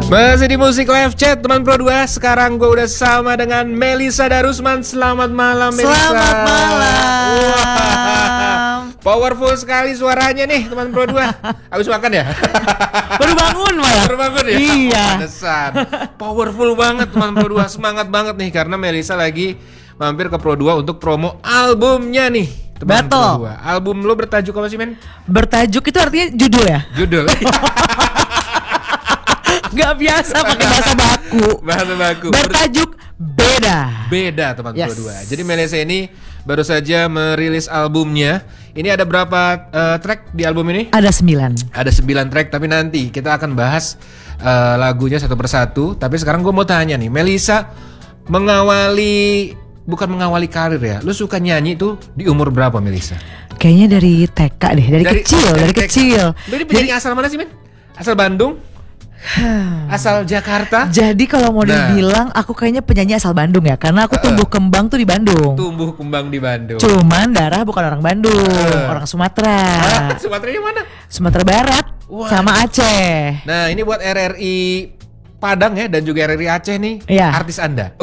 Masih di Musik Live Chat teman Pro 2. Sekarang gue udah sama dengan Melisa Darusman. Selamat malam Melisa. Selamat malam. Wah, powerful sekali suaranya nih teman Pro 2. Habis makan ya? Baru bangun malah. Baru bangun ya? Iya. Pantesan. Powerful banget teman Pro 2. Semangat banget nih karena Melisa lagi mampir ke Pro 2 untuk promo albumnya nih teman Pro 2. Album lo bertajuk apa sih men? Bertajuk itu artinya judul ya? Judul. Gak biasa pakai bahasa baku. Bahasa baku. Bertajuk Beda. Beda teman Yes. Pro 2. Jadi Melisa ini baru saja merilis albumnya. Ini ada berapa track di album ini? Ada 9. Ada 9 track, tapi nanti kita akan bahas lagunya satu persatu. Tapi sekarang gue mau tanya nih, Melisa bukan mengawali karir ya. Lu suka nyanyi tuh di umur berapa Melisa? Kayaknya dari TK deh, dari kecil. Lu ini penyanyi asal mana sih men? Asal Bandung? Asal Jakarta? Jadi kalau mau dibilang aku kayaknya penyanyi asal Bandung ya, karena aku tumbuh kembang tuh di Bandung. Tumbuh kembang di Bandung. Cuman darah bukan orang Bandung, orang Sumatera. Sumateranya mana? Sumatera Barat. Wah. Sama Aceh. Nah ini buat RRI Padang ya dan juga RRI Aceh nih. Iya. Artis Anda.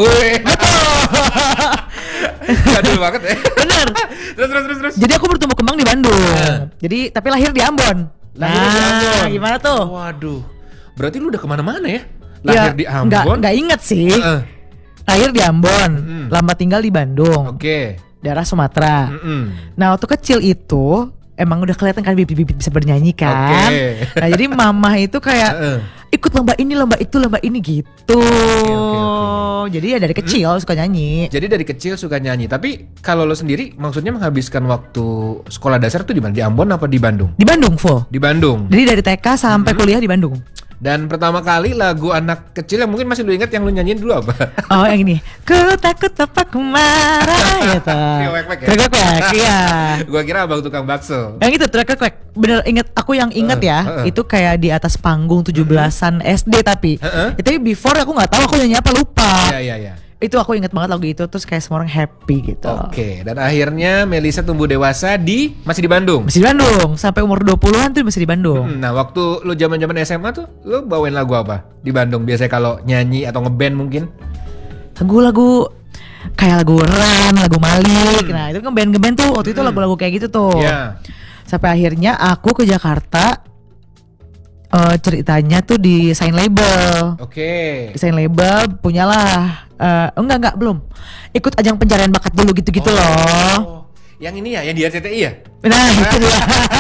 Jadul banget ya. Bener. Terus. Jadi aku bertumbuh kembang di Bandung. Jadi tapi lahir di Ambon. Lahir di Ambon. Gimana tuh? Waduh. Berarti lu udah kemana-mana ya? Lahir di Ambon? Nggak inget sih. Lahir di Ambon, lama tinggal di Bandung. Oke. Daerah Sumatera. Nah waktu kecil itu emang udah kelihatan kan bibit-bibit bisa bernyanyi kan. Nah jadi mama itu kayak ikut lomba ini gitu. Oke. Jadi ya dari kecil suka nyanyi. Jadi dari kecil suka nyanyi. Tapi kalau lo sendiri maksudnya menghabiskan waktu sekolah dasar tuh di mana? Di Ambon apa di Bandung? Di Bandung full. Di Bandung. Jadi dari TK sampai kuliah di Bandung. Dan pertama kali lagu anak kecil yang mungkin masih lu ingat yang lu nyanyiin dulu apa? Oh yang ini. Ku takut apa ku marah gitu. Trek-trek iya. Gua kira abang tukang bakso. Yang itu trek-trek. Bener inget, aku yang inget ya. Itu kayak di atas panggung 17-an SD tapi. Itu before aku nggak tahu aku nyanyi apa, lupa. Iya. Itu aku inget banget lagu itu, terus kayak semua orang happy gitu. Oke, dan akhirnya Melisa tumbuh dewasa masih di Bandung. Masih di Bandung, sampai umur 20-an tuh masih di Bandung. Nah, waktu lu zaman-zaman SMA tuh lu bawain lagu apa di Bandung biasanya kalau nyanyi atau ngeband mungkin? Lagu-lagu kayak lagu Ran, lagu Malik. Nah, itu kan band-band tuh waktu itu lagu-lagu kayak gitu tuh. Iya. Sampai akhirnya aku ke Jakarta. Ceritanya tuh di sign label. Oke. Desain label punyalah enggak belum. Ikut ajang pencarian bakat dulu gitu-gitu loh. Yang ini ya, yang di RCTI ya? Nah, itu dia.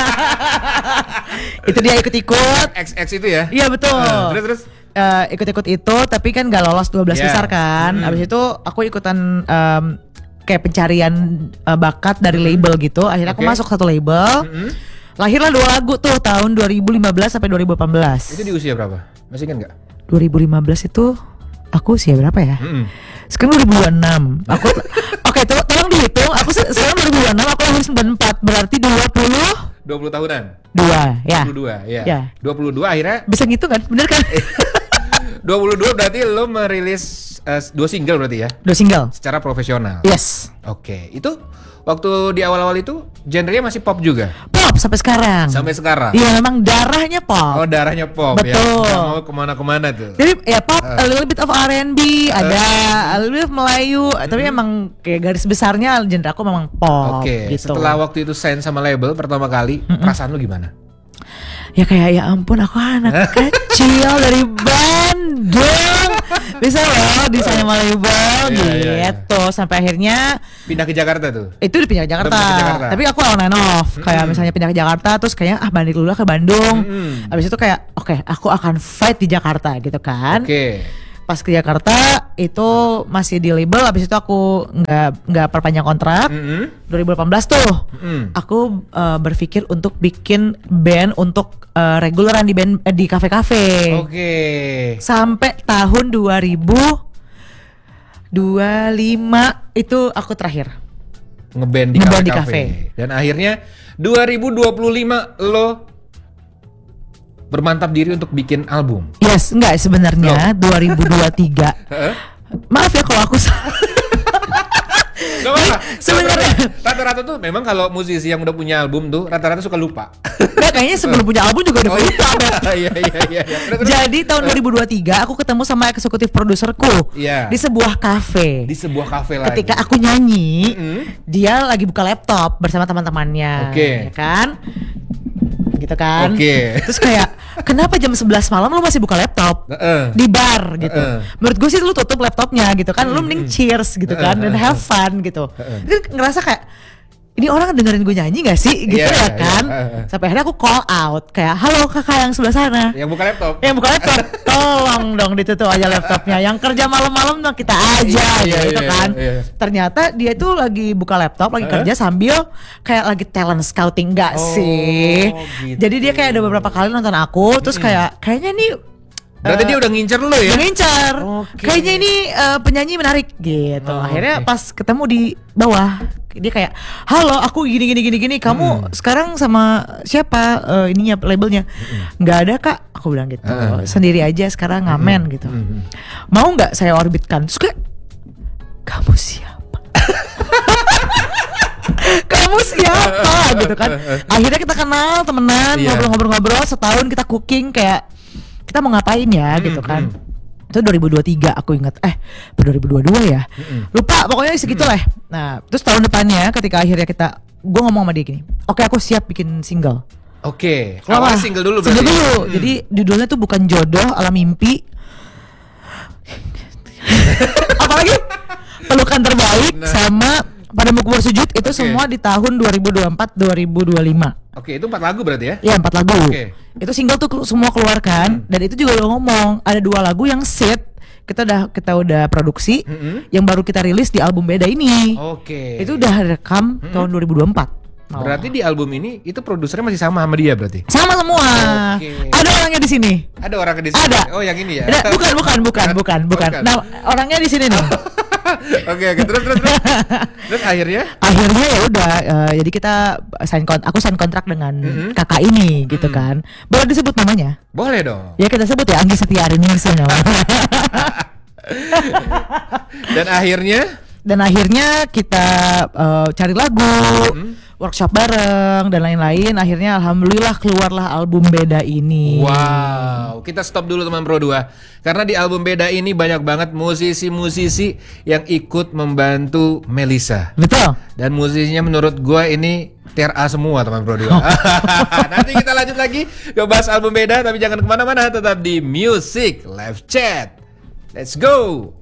Itu dia ikut-ikut. XX itu ya? Iya betul. Terus Ikut-ikut itu tapi kan gak lolos 12 besar kan. Abis itu aku ikutan kayak pencarian bakat dari label gitu. Akhirnya aku masuk satu label. Lahirlah 2 lagu tuh tahun 2015 sampai 2018. Itu di usia berapa? Masih ingat nggak? 2015 itu aku usia berapa ya? Sekarang 2026. Aku oke, tolong dihitung. Aku sekarang 2026, aku lahir 94. Berarti 20 tahunan. 2 ya. 22 ya. Ya. 22 akhirnya. Bisa ngitung kan? Bener kan? 22 berarti lo merilis 2 single berarti ya? 2 single. Secara profesional. Yes. Oke, itu waktu di awal-awal itu genrenya masih pop juga? Pop sampai sekarang. Sampai sekarang? Iya memang darahnya pop. Oh darahnya pop. Betul. Ya. Nggak mau kemana-kemana tuh. Jadi ya pop, a little bit of R&B, ada a little bit of Melayu, tapi emang kayak garis besarnya genre aku memang pop. Oke, gitu. setelah waktu itu sign sama label pertama kali, perasaan lu gimana? Ya kayak ya ampun aku anak kecil dari Bandung bisa loh di sana sama label gitu. Sampai akhirnya pindah ke Jakarta tuh. itu dipindah ke Jakarta. Tapi aku on and off. Kayak misalnya pindah ke Jakarta terus kayaknya balik dulu ke Bandung. Abis itu kayak oke, aku akan fight di Jakarta gitu kan. Oke. Pas ke Jakarta itu masih di label, abis itu aku nggak perpanjang kontrak. 2018 tuh aku berpikir untuk bikin band untuk reguleran di kafe-kafe. Oke. Sampai tahun 2025 itu aku terakhir ngeband di kafe. Dan akhirnya 2025 lo bermantap diri untuk bikin album. Yes, enggak sebenarnya 2023. Maaf ya kalau aku Gak apa-apa. Sebenarnya Rata-rata tuh memang kalau musisi yang udah punya album tuh rata-rata suka lupa. Nah, kayaknya sebelum punya album juga udah Oh lupa. iya. Jadi tahun 2023 aku ketemu sama eksekutif produserku Iya. di sebuah kafe. Di sebuah kafe lagi. Ketika aku nyanyi, dia lagi buka laptop bersama teman-temannya, Oke. ya kan? Gitu kan? Oke. Terus kayak, kenapa jam 11 malam lu masih buka laptop? Di bar gitu. Menurut gue sih lu tutup laptopnya gitu kan, lu mending cheers gitu kan, dan have fun gitu. Itu ngerasa kayak, ini orang dengerin gue nyanyi gak sih gitu ya kan. Sampai akhirnya aku call out kayak, halo kakak yang sebelah sana, Yang buka laptop. tolong dong ditutup aja laptopnya, yang kerja malam-malam dong kita aja gitu kan. Ternyata dia tuh lagi buka laptop, lagi kerja sambil kayak lagi talent scouting gak sih. Gitu. Jadi dia kayak ada beberapa kali nonton aku, terus kayaknya nih Berarti dia udah ngincer lu ya? ngincar. Kayaknya ini penyanyi menarik gitu. Akhirnya pas ketemu di bawah, dia kayak, halo aku gini, kamu sekarang sama siapa ininya labelnya? Nggak ada kak, aku bilang gitu. Sendiri aja sekarang ngamen gitu. Mau nggak saya orbitkan? Terus kayak, kamu siapa? Kamu siapa gitu kan? Akhirnya kita kenal, temenan, ngobrol-ngobrol, setahun kita cooking kayak, kita mau ngapain ya gitu kan. Itu 2023 aku ingat 2022 ya. Lupa pokoknya segitu lah. Nah, terus tahun depannya ketika akhirnya gue ngomong sama dia gini, oke aku siap bikin single. Oke. Kenapa? Awalnya single dulu berarti. Single dulu. Jadi judulnya tuh bukan jodoh ala mimpi. Apalagi pelukan terbaik sama Padamu Ku Bersujud itu semua di tahun 2024-2025. Oke, itu 4 lagu berarti ya? Iya 4 lagu. Oke. Itu single tuh semua keluarkan dan itu juga udah ngomong ada 2 lagu yang set kita udah produksi yang baru kita rilis di album beda ini. Oke. Itu udah rekam tahun 2024. Berarti di album ini itu produsernya masih sama dia berarti? Sama semua. Oke. Ada orangnya di sini. Ada orangnya di sini. Ada. Oh, yang ini ya? Bukan. Nah, orangnya di sini nih. Oke, terus. Terus akhirnya ya udah jadi kita aku sign kontrak dengan kakak ini gitu kan. Boleh disebut namanya? boleh dong. Ya kita sebut ya, Anggi Setianingsih namanya. Dan akhirnya kita cari lagu, workshop bareng dan lain-lain. Akhirnya alhamdulillah keluarlah album beda ini. Wow, kita stop dulu teman Pro 2. Karena di album beda ini banyak banget musisi-musisi yang ikut membantu Melisa. Betul. Dan musisinya menurut gua ini tier A semua teman Pro 2. Nanti kita lanjut lagi ke bahas album beda, tapi jangan kemana-mana, tetap di Music Live Chat. Let's go.